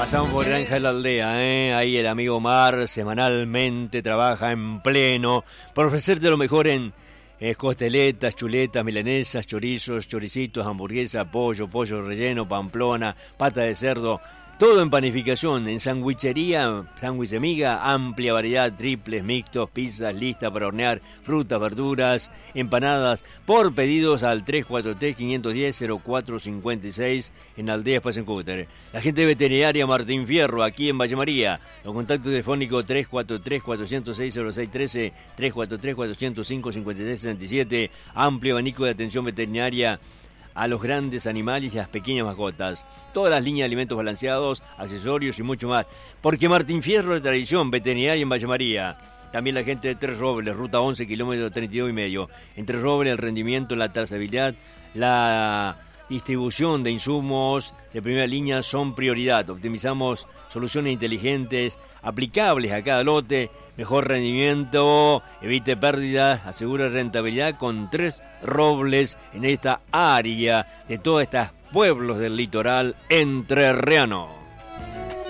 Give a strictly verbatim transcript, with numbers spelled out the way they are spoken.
Pasamos por Granja de la Aldea, ¿eh? Ahí el amigo Omar semanalmente trabaja en pleno por ofrecerte lo mejor en eh, costeletas, chuletas, milanesas, chorizos, choricitos, hamburguesa, pollo, pollo relleno, pamplona, pata de cerdo. Todo en panificación, en sandwichería, sándwich de miga, amplia variedad, triples, mixtos, pizzas, lista para hornear, frutas, verduras, empanadas, por pedidos al tres cuatro tres, cinco uno cero, cero cuatro cinco seis en Aldea Espacio en Cúter. La gente de veterinaria Martín Fierro, aquí en Valle María. Los contactos telefónicos tres cuatro tres, cuatro cero seis, cero seis uno tres, tres cuatro tres, cuatro cero cinco, cinco tres seis siete. Amplio abanico de atención veterinaria a los grandes animales y a las pequeñas mascotas. Todas las líneas de alimentos balanceados, accesorios y mucho más. Porque Martín Fierro de tradición, veterinaria en Valle María. También la gente de Tres Robles, ruta once, kilómetro treinta y dos y medio. En Tres Robles el rendimiento, la trazabilidad, la distribución de insumos de primera línea son prioridad. Optimizamos soluciones inteligentes, aplicables a cada lote, mejor rendimiento, evite pérdidas, asegura rentabilidad con Tres Robles en esta área de todos estos pueblos del litoral entrerriano.